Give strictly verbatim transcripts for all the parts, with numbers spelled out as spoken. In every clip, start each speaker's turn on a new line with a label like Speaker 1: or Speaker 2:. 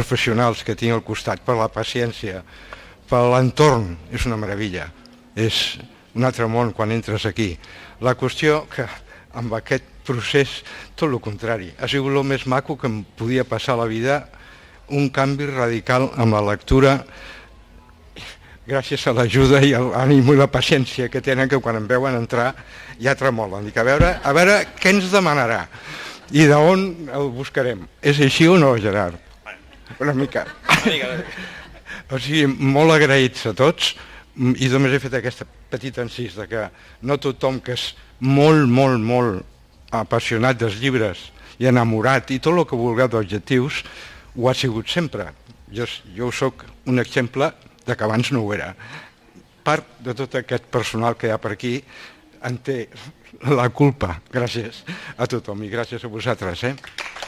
Speaker 1: professionals que tinc al costat, per la paciència, per l'entorn, és una meravella. És un altre món quan entres aquí. La qüestió que amb aquest procés, tot el contrari, ha sigut el més maco que em podia passar a la vida, un canvi radical amb la lectura, gràcies a l'ajuda i l'ànim i la paciència que tenen, que quan em veuen entrar ja tremolen. Dic, a veure, a veure què ens demanarà i d'on el buscarem. És així o no, Gerard? Una mica. O sigui, molt agraïts a tots, i només he fet aquesta petita encís de que no tothom que és molt, molt, molt apassionat dels llibres i enamorat i tot el que vulgueu d'objectius ho ha sigut sempre. Jo, jo soc un exemple de que abans no ho era. Part de tot aquest personal que hi ha per aquí en té la culpa. Gràcies a tothom i gràcies a vosaltres. Eh?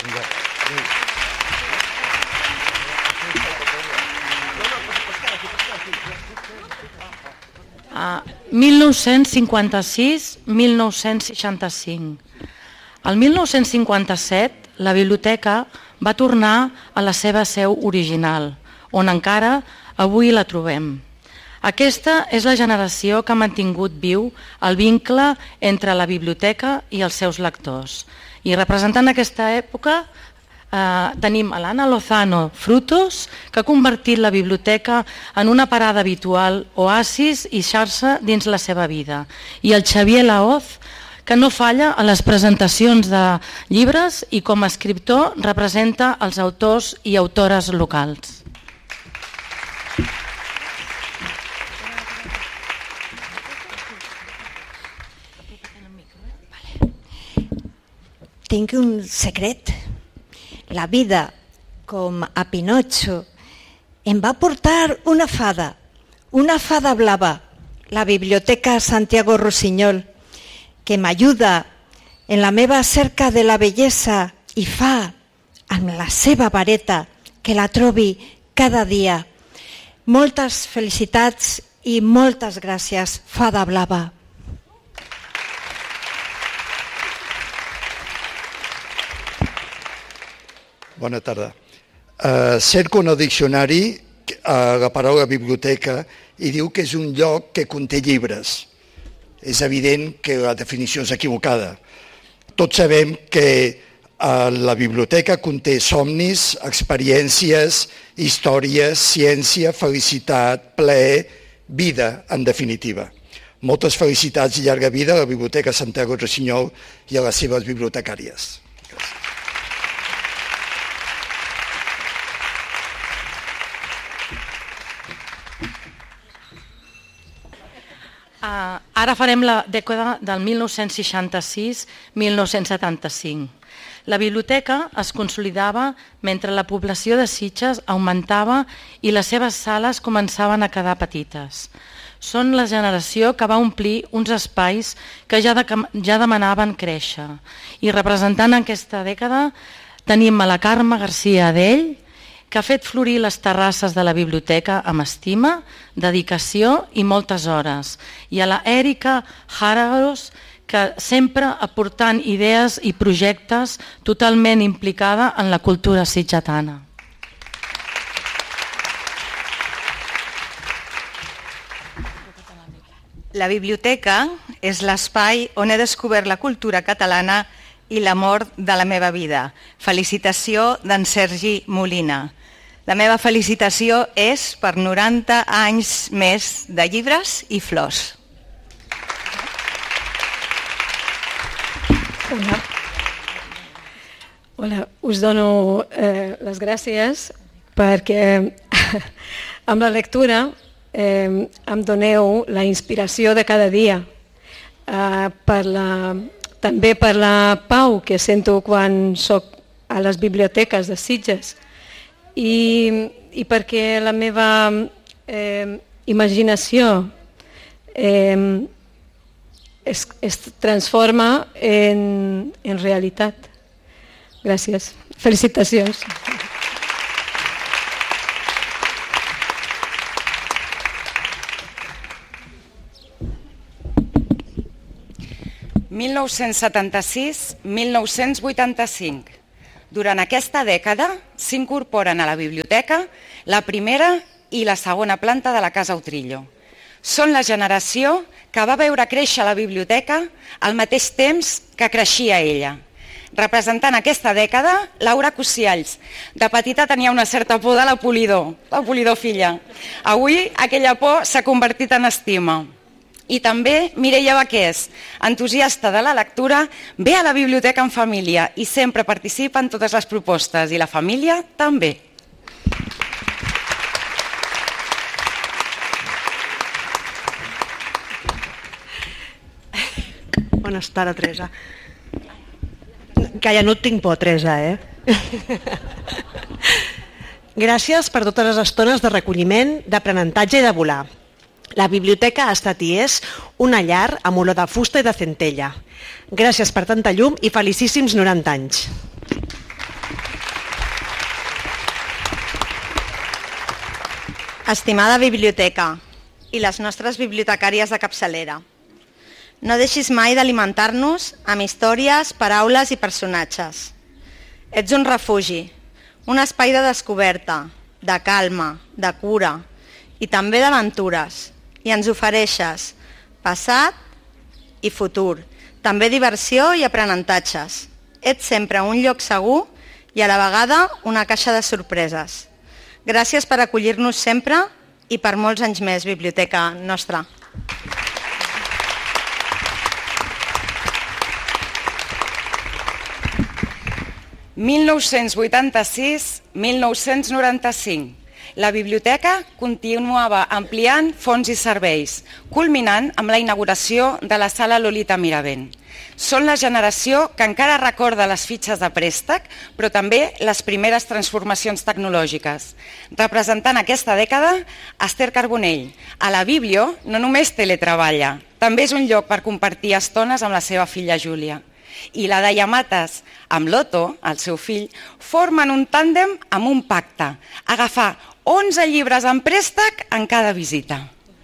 Speaker 2: Uh, mil nou-cents cinquanta-sis a mil nou-cents seixanta-cinc. El mil nou-cents cinquanta-set la biblioteca va tornar a la seva seu original, on encara avui la trobem. Aquesta és la generació que ha mantingut viu el vincle entre la biblioteca i els seus lectors. I representant aquesta època eh, tenim a l'Anna Lozano Frutos, que ha convertit la biblioteca en una parada habitual, oasis i xarxa dins la seva vida. I el Xavier Laoz, que no falla a les presentacions de llibres i com a escriptor representa els autors i autores locals.
Speaker 3: Tinc un secret. La vida, com a Pinocho, em va portar una fada, una fada blava, la Biblioteca Santiago Rossinyol, que m'ajuda en la meva cerca de la bellesa i fa, amb la seva vareta, que la trobi cada dia. Moltes felicitats i moltes gràcies, fada blava.
Speaker 4: Bona tarda. Uh, cerco en el diccionari uh, la paraula biblioteca i diu que és un lloc que conté llibres. És evident que la definició és equivocada. Tots sabem que uh, la biblioteca conté somnis, experiències, històries, ciència, felicitat, plaer, vida, en definitiva. Moltes felicitats i llarga vida a la Biblioteca Santiago Rossinyol i a les seves bibliotecàries.
Speaker 2: Uh, ara farem la dècada del mil nou-cents seixanta-sis a mil nou-cents setanta-cinc. La biblioteca es consolidava mentre la població de Sitges augmentava i les seves sales començaven a quedar petites. Són la generació que va omplir uns espais que ja, de, ja demanaven créixer. I representant aquesta dècada tenim a la Carme García Adell, que ha fet florir les terrasses de la biblioteca amb estima, dedicació i moltes hores. I a la Èrica Jararos, que sempre aportant idees i projectes totalment implicada en la cultura sitgetana.
Speaker 5: La biblioteca és l'espai on he descobert la cultura catalana i l'amor de la meva vida. Felicitació d'en Sergi Molina. La meva felicitació és per noranta anys més de llibres i flors.
Speaker 6: Hola. Hola, us dono eh, les gràcies perquè amb la lectura eh, em doneu la inspiració de cada dia, eh, per la, també per la pau que sento quan soc a les biblioteques de Sitges i, i perquè la meva eh, imaginació eh, es, es transforma en, en realitat. Gràcies. Felicitacions.
Speaker 7: mil nou-cents setanta-sis a mil nou-cents vuitanta-cinc. Durant aquesta dècada, s'incorporen a la biblioteca la primera i la segona planta de la Casa Utrillo. Són la generació que va veure créixer la biblioteca al mateix temps que creixia ella. Representant aquesta dècada, Laura Cusialls. De petita tenia una certa por de la Polidor, la Polidor filla. Avui aquella por s'ha convertit en estima. I també Mireia Baqués, entusiasta de la lectura, ve a la biblioteca en família i sempre participa en totes les propostes, i la família també.
Speaker 8: Bona tarda, Teresa. Que ja no et tinc por, Teresa, eh? Gràcies per totes les estones de recolliment, d'aprenentatge i de volar. La biblioteca ha estat i és una llar amb olor de fusta i de centella. Gràcies per tanta llum i felicíssims noranta anys.
Speaker 9: Estimada biblioteca i les nostres bibliotecàries de capçalera, no deixis mai d'alimentar-nos amb històries, paraules i personatges. Ets un refugi, un espai de descoberta, de calma, de cura i també d'aventures. I ens ofereixes passat i futur, també diversió i aprenentatges. Ets sempre un lloc segur i a la vegada una caixa de sorpreses. Gràcies per acollir-nos sempre i per molts anys més, biblioteca nostra.
Speaker 7: mil nou-cents vuitanta-sis a mil nou-cents noranta-cinc. La biblioteca continuava ampliant fons i serveis, culminant amb la inauguració de la sala Lolita Miravent. Són la generació que encara recorda les fitxes de préstec, però també les primeres transformacions tecnològiques. Representant aquesta dècada, Esther Carbonell. A la Biblio no només teletreballa, també és un lloc per compartir estones amb la seva filla Júlia. I la Daia Mates, amb l'Otto, el seu fill, formen un tàndem amb un pacte, agafar onze llibres en préstec en cada visita.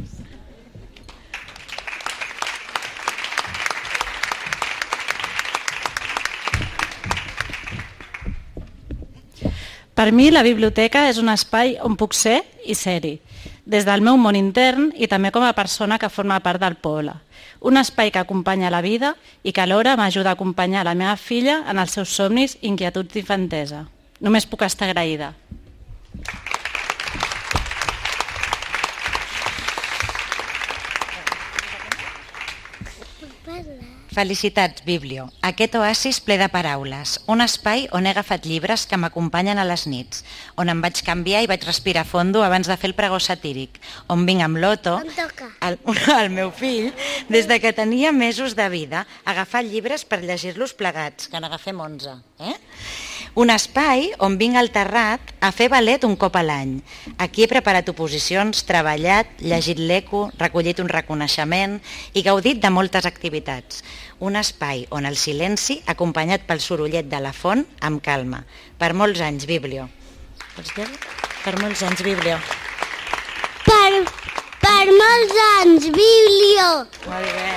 Speaker 2: Per mi la biblioteca és un espai on puc ser i ser-hi, des del meu món intern i també com a persona que forma part del poble. Un espai que acompanya la vida i que alhora m'ajuda a acompanyar la meva filla en els seus somnis i inquietuds d'infantesa. Només puc estar agraïda.
Speaker 10: Felicitats, Biblio. Aquest oasis ple de paraules. Un espai on he agafat llibres que m'acompanyen a les nits, on em vaig canviar i vaig respirar fondo abans de fer el pregó satíric, on vinc amb l'Otto, el, el meu fill, des de que tenia mesos de vida, a agafar llibres per llegir-los plegats, que n'agafem onze. Eh? Un espai on vinc al Terrat a fer ballet un cop a l'any. Aquí he preparat oposicions, treballat, llegit l'eco, recollit un reconeixement i gaudit de moltes activitats. Un espai on el silenci, acompanyat pel sorollet de la font, amb calma. Per molts anys, Biblio. Pots dir-ho? Per molts anys, Biblio.
Speaker 11: Per, per molts anys, Biblio.
Speaker 10: Molt bé.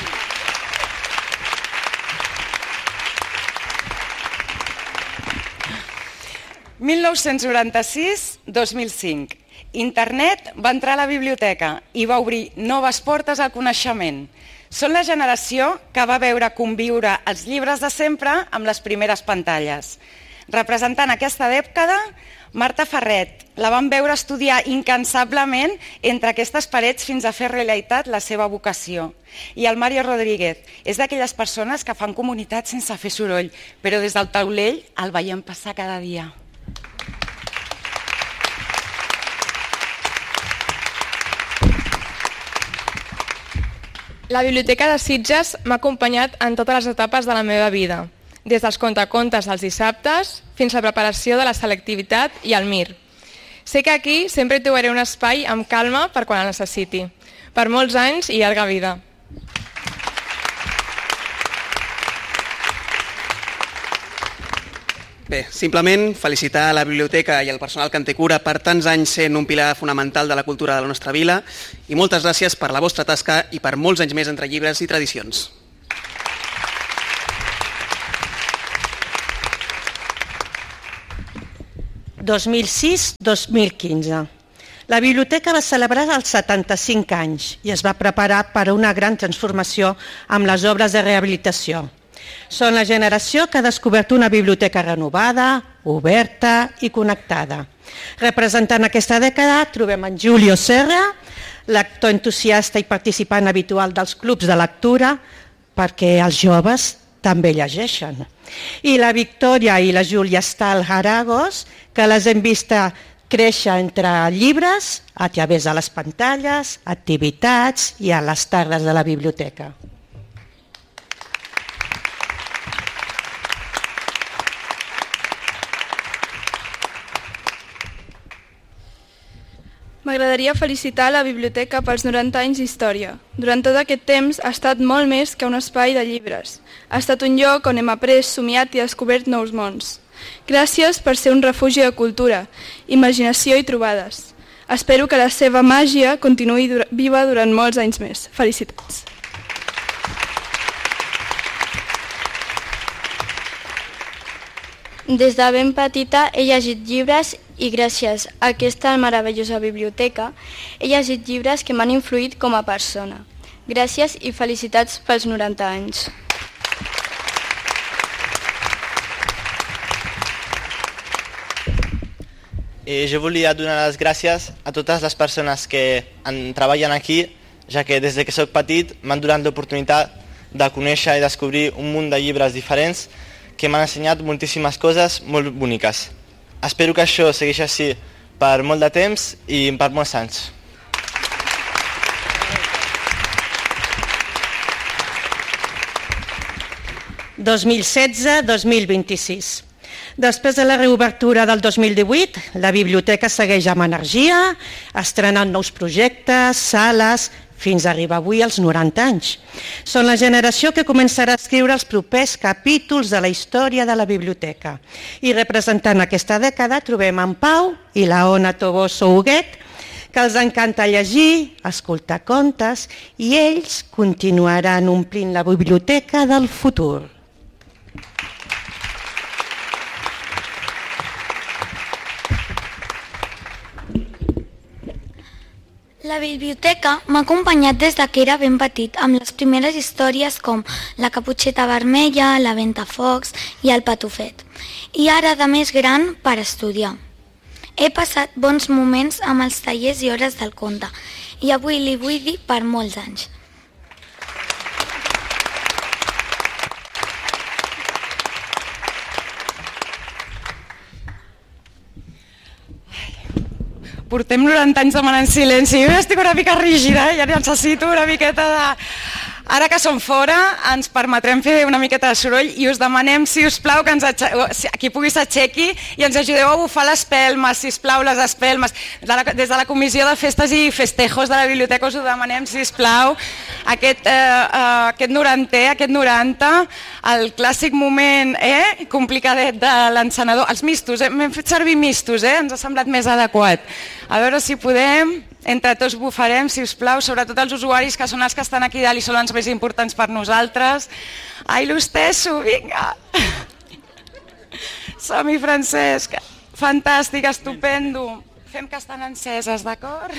Speaker 7: mil nou-cents noranta-sis a dos mil cinc. Internet va entrar a la biblioteca i va obrir noves portes al coneixement. Són la generació que va veure conviure els llibres de sempre amb les primeres pantalles. Representant aquesta dècada, Marta Ferret. La van veure estudiar incansablement entre aquestes parets fins a fer realitat la seva vocació. I el Mario Rodríguez és d'aquelles persones que fan comunitat sense fer soroll, però des del taulell el veiem passar cada dia.
Speaker 12: La Biblioteca de Sitges m'ha acompanyat en totes les etapes de la meva vida, des dels contacontes als dissabtes fins a la preparació de la selectivitat i el Mir. Sé que aquí sempre trobaré un espai amb calma per quan el necessiti. Per molts anys i llarga vida.
Speaker 13: Bé, simplement felicitar la biblioteca i el personal que en té cura per tants anys sent un pilar fonamental de la cultura de la nostra vila i moltes gràcies per la vostra tasca i per molts anys més entre llibres i tradicions.
Speaker 14: dos mil sis a dos mil quinze. La biblioteca va celebrar els setanta-cinc anys i es va preparar per a una gran transformació amb les obres de rehabilitació. Són la generació que ha descobert una biblioteca renovada, oberta i connectada. Representant aquesta dècada trobem en Julio Serra, lector entusiasta i participant habitual dels clubs de lectura, perquè els joves també llegeixen. I la Victòria i la Júlia Stahl Haragos, que les hem vist créixer entre llibres, a través de les pantalles, activitats i a les tardes de la biblioteca.
Speaker 15: M'agradaria felicitar la biblioteca pels noranta anys d'història. Durant tot aquest temps ha estat molt més que un espai de llibres. Ha estat un lloc on hem après, somiat i descobert nous mons. Gràcies per ser un refugi de cultura, imaginació i trobades. Espero que la seva màgia continuï viva durant molts anys més. Felicitats.
Speaker 16: Des de ben petita he llegit llibres i gràcies a aquesta meravellosa biblioteca he llegit llibres que m'han influït com a persona. Gràcies i felicitats pels noranta anys.
Speaker 17: Eh, jo volia donar les gràcies a totes les persones que en treballen aquí, ja que des que soc petit m'han donat l'oportunitat de conèixer i descobrir un munt de llibres diferents que m'han ensenyat moltíssimes coses molt boniques. Espero que això segueixi així per molt de temps i per molts anys.
Speaker 14: dos mil setze a dos mil vint-i-sis. Després de la reobertura del dos mil divuit, la biblioteca segueix amb energia, estrenant nous projectes, sales, fins a arribar avui als noranta anys. Són la generació que començarà a escriure els propers capítols de la història de la biblioteca. I representant aquesta dècada trobem en Pau i la Ona Toboso Huguet, que els encanta llegir, escoltar contes, i ells continuaran omplint la biblioteca del futur.
Speaker 11: La biblioteca m'ha acompanyat des que era ben petit amb les primeres històries com La caputxeta vermella, La Ventafocs i El patufet. I ara de més gran per estudiar. He passat bons moments amb els tallers i hores del conte i avui li vull dir per molts anys.
Speaker 7: Portem noranta anys demanant silenci. Jo estic una mica rígida, ja necessito una miqueta de... Ara que som fora, ens permetrem fer una miqueta de soroll i us demanem, si us plau, que ens atxe... qui pugui s'aixequi i ens ajudeu a bufar les espelmes, si us plau, les espelmes. Des de la Comissió de Festes i Festejos de la Biblioteca us ho demanem, si us plau, aquest, eh, aquest norantè, aquest noranta, el clàssic moment eh, complicadet de l'encenedor. Els mistos, eh? M'hem fet servir mistos, eh? Ens ha semblat més adequat. A veure si podem... Entre tots bufarem, si us plau, sobretot els usuaris que són els que estan aquí dalt i són els més importants per nosaltres. Ai, l'hostesso, vinga! Som-hi, Francesc! Fantàstic, estupendo! Fem que estan enceses, d'acord?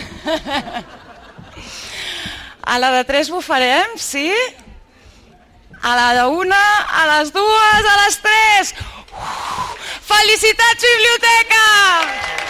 Speaker 7: A la de tres bufarem, sí? A la d'una, a les dues, a les tres! Felicitats, biblioteca!